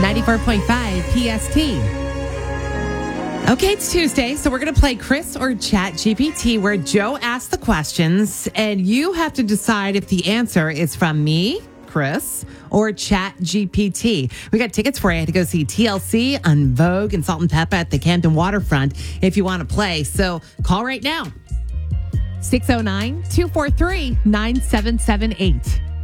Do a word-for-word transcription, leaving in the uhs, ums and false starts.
ninety-four point five P S T. Okay, it's Tuesday, so we're going to play Chris or Chat G P T, where Joe asks the questions, and you have to decide if the answer is from me, Chris, or Chat G P T. We got tickets for you to go see T L C on Vogue and Salt and Pepper at the Camden Waterfront if you want to play. So call right now. six oh nine, two four three, nine seven seven eight.